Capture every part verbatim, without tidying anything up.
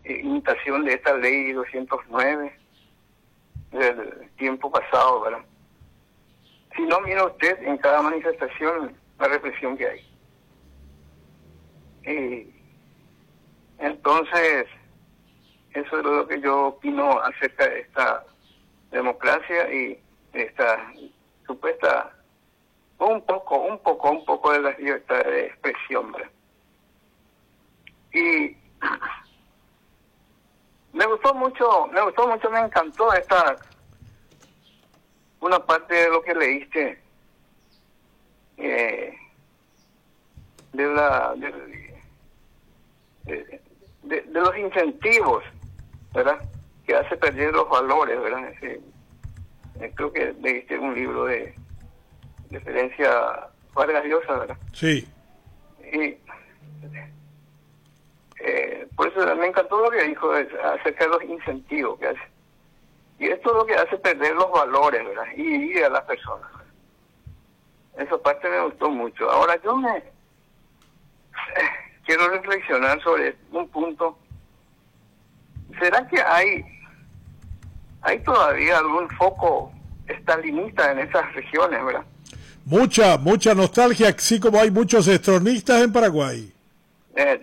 eh, imitación de esta ley doscientos nueve del tiempo pasado, ¿verdad? Si no, mira usted en cada manifestación la represión que hay. Y entonces, eso es lo que yo opino acerca de esta democracia y esta supuesta, un poco, un poco, un poco de la libertad de expresión, ¿verdad? Y me gustó mucho, me gustó mucho, me encantó esta, una parte de lo que leíste, eh, de la, de, de, de, de los incentivos, ¿verdad? Que hace perder los valores, ¿verdad? Eh, eh, creo que leíste un libro de referencia Vargas Llosa, ¿verdad? Sí. Y eh, por eso me encantó lo que dijo acerca de los incentivos que hace. Y esto es lo que hace perder los valores, ¿verdad? Y dividir a las personas, ¿verdad? Esa parte me gustó mucho. Ahora yo me eh, quiero reflexionar sobre un punto. ¿Será que hay hay todavía algún foco estalinista en esas regiones, verdad? Mucha, mucha nostalgia, así como hay muchos estronistas en Paraguay. Eh,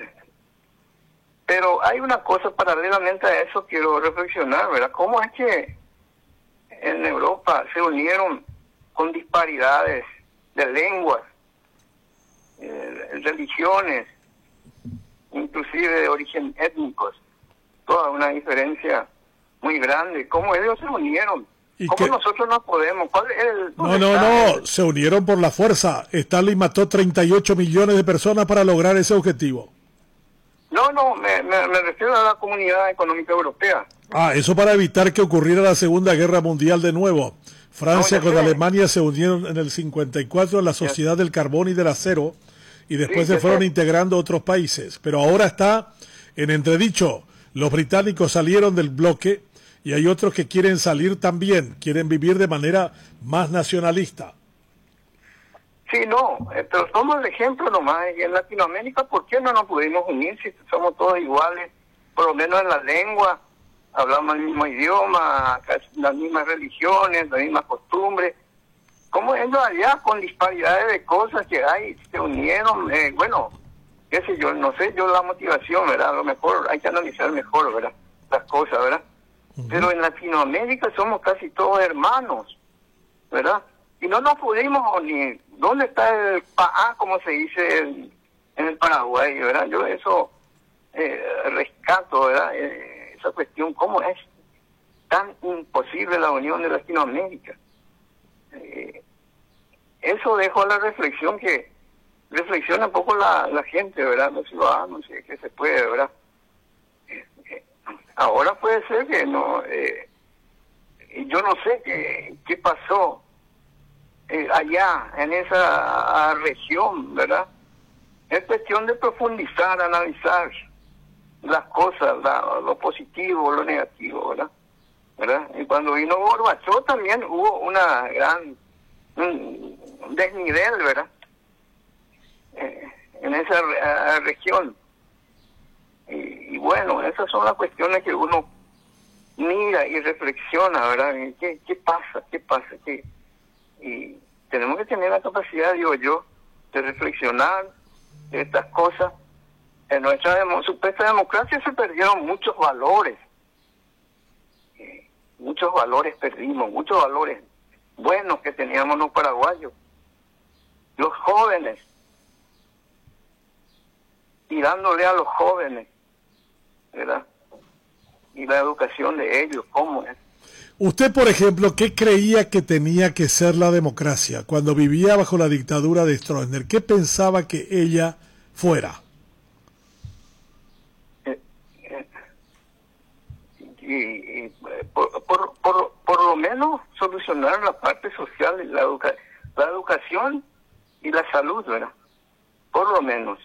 pero hay una cosa paralelamente a eso, quiero reflexionar, ¿verdad? ¿Cómo es que en Europa se unieron con disparidades de lenguas, eh, religiones, inclusive de origen étnicos, toda una diferencia muy grande? ¿Cómo ellos se unieron? ¿Cómo que nosotros no podemos? ¿Cuál es el, no, no, no, el... se unieron por la fuerza. Stalin mató treinta y ocho millones de personas para lograr ese objetivo. No, no, me, me, me refiero a la Comunidad Económica Europea. Ah, eso para evitar que ocurriera la Segunda Guerra Mundial de nuevo. Francia no, con sé. Alemania se unieron en el cincuenta y cuatro a la Sociedad ya. del Carbón y del Acero y después sí, se fueron sé. integrando otros países. Pero ahora está en entredicho. Los británicos salieron del bloque y hay otros que quieren salir también, quieren vivir de manera más nacionalista. Sí, no, pero somos el ejemplo nomás. Y en Latinoamérica, ¿por qué no nos pudimos unir si somos todos iguales? Por lo menos en la lengua, hablamos el mismo idioma, las mismas religiones, las mismas costumbres. ¿Cómo ellos allá, con disparidades de cosas que hay, se unieron? Eh, bueno, qué sé yo, no sé yo la motivación, ¿verdad? A lo mejor hay que analizar mejor, ¿verdad? Las cosas, ¿verdad? Uh-huh. Pero en Latinoamérica somos casi todos hermanos, ¿verdad? Y no nos pudimos unir. ¿Dónde está el P A A, como se dice en, en el Paraguay, verdad? Yo eso eh, rescato, ¿verdad? Eh, esa cuestión, ¿cómo es tan imposible la unión de Latinoamérica? Eh, eso dejo a la reflexión, que reflexiona un poco la, la gente, ¿verdad? Los ciudadanos, que, que se puede, ¿verdad? Eh, eh, ahora puede ser que no, eh, yo no sé qué, qué pasó Eh, allá en esa región, ¿verdad? Es cuestión de profundizar, analizar las cosas, la, lo positivo, lo negativo, ¿verdad? ¿verdad? Y cuando vino Gorbachov también hubo una gran un desnivel, ¿verdad? Eh, en esa uh, región. Y, y bueno, esas son las cuestiones que uno mira y reflexiona, ¿verdad? ¿Qué, qué pasa? ¿Qué pasa? ¿Qué? Y tenemos que tener la capacidad, digo yo, de reflexionar de estas cosas. En nuestra demo, supuesta democracia se perdieron muchos valores. Eh, muchos valores perdimos, muchos valores buenos que teníamos los paraguayos. Los jóvenes, tirándole a los jóvenes, ¿verdad? Y la educación de ellos, ¿cómo es? Usted, por ejemplo, ¿qué creía que tenía que ser la democracia cuando vivía bajo la dictadura de Stroessner? ¿Qué pensaba que ella fuera? Eh, eh, y, y por, por, por, por lo menos solucionar la parte social, la, educa la educación y la salud, ¿verdad? Por lo menos.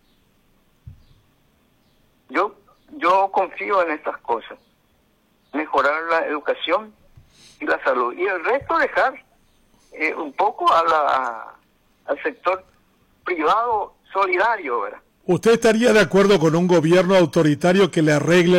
Yo, yo confío en estas cosas. Mejorar la educación y la salud, y el resto dejar eh, un poco a la, a, al sector privado solidario, ¿verdad? ¿Usted estaría de acuerdo con un gobierno autoritario que le arregle